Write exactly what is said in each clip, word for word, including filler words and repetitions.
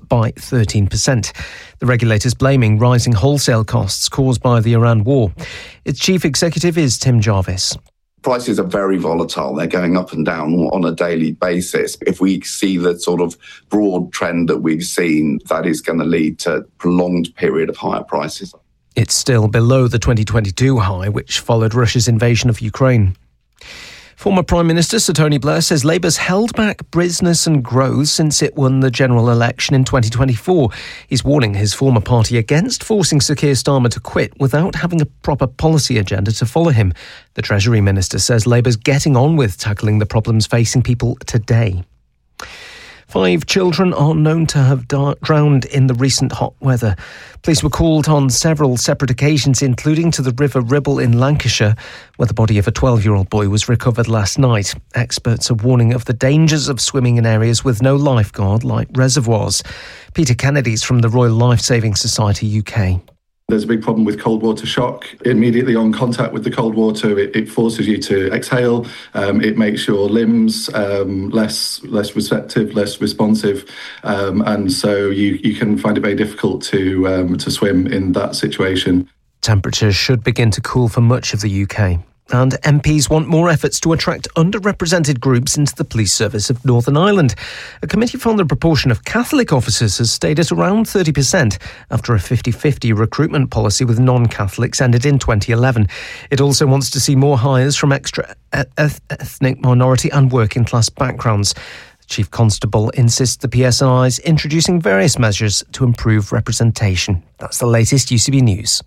by thirteen percent. The regulator's blaming rising wholesale costs caused by the Iran war. Its chief executive is Tim Jarvis. Prices are very volatile. They're going up and down on a daily basis. If we see the sort of broad trend that we've seen, that is going to lead to a prolonged period of higher prices. It's still below the twenty twenty-two high, which followed Russia's invasion of Ukraine. Former Prime Minister Sir Tony Blair says Labour's held back business and growth since it won the general election in twenty twenty-four. He's warning his former party against forcing Sir Keir Starmer to quit without having a proper policy agenda to follow him. The Treasury Minister says Labour's getting on with tackling the problems facing people today. Five children are known to have da- drowned in the recent hot weather. Police were called on several separate occasions, including to the River Ribble in Lancashire, where the body of a twelve-year-old boy was recovered last night. Experts are warning of the dangers of swimming in areas with no lifeguard, like reservoirs. Peter Kennedy's from the Royal Life Saving Society U K. There's a big problem with cold water shock. Immediately on contact with the cold water, it, it forces you to exhale. Um, it makes your limbs um, less less receptive, less responsive, um, and so you, you can find it very difficult to um, to swim in that situation. Temperatures should begin to cool for much of the U K. And M Ps want more efforts to attract underrepresented groups into the police service of Northern Ireland. A committee found the proportion of Catholic officers has stayed at around thirty percent after a fifty-fifty recruitment policy with non-Catholics ended in twenty eleven. It also wants to see more hires from extra ethnic minority and working class backgrounds. The Chief Constable insists the P S N I is introducing various measures to improve representation. That's the latest U C B News.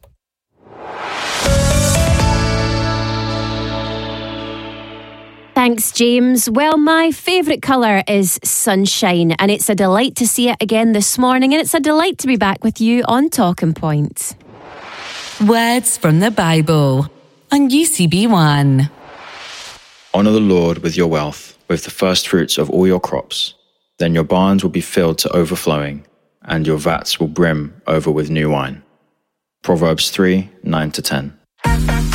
Thanks, James. Well, my favourite colour is sunshine, and it's a delight to see it again this morning, and it's a delight to be back with you on Talking Point. Words from the Bible on U C B One. Honour the Lord with your wealth, with the first fruits of all your crops. Then your barns will be filled to overflowing, and your vats will brim over with new wine. Proverbs three, nine to ten.